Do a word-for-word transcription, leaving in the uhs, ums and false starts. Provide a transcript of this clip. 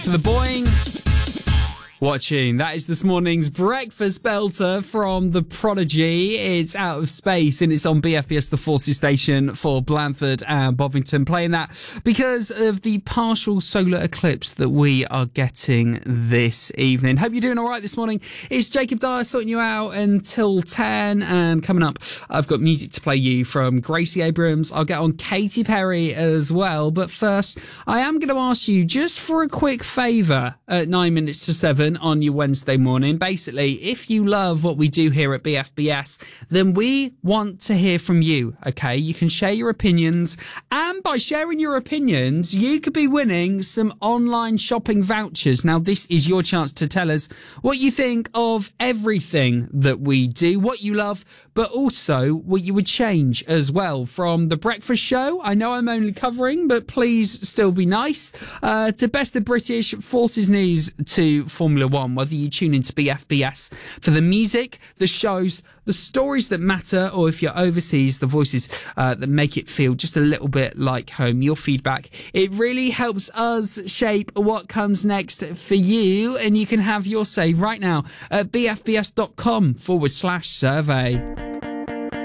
For the Boing. Watching. That is this morning's breakfast belter from The Prodigy. It's Out of Space and it's on B F B S, the Forces station for Blandford and Bovington. Playing that because of the partial solar eclipse that we are getting this evening. Hope you're doing all right this morning. It's Jacob Dyer sorting you out until ten. And coming up, I've got music to play you from Gracie Abrams. I'll get on Katy Perry as well. But first, I am going to ask you just for a quick favour at nine minutes to seven on your Wednesday morning. Basically, if you love what we do here at B F B S, then we want to hear from you, okay? You can share your opinions, and by sharing your opinions, you could be winning some online shopping vouchers. Now, this is your chance to tell us what you think of everything that we do, what you love, but also what you would change as well. From The Breakfast Show, I know I'm only covering, but please still be nice, uh, to Best of British, Forces News to Formula One, whether you tune into B F B S for the music, the shows, the stories that matter, or if you're overseas, the voices uh, that make it feel just a little bit like home. Your feedback, it really helps us shape what comes next for you, and you can have your say right now at bfbs.com forward slash survey.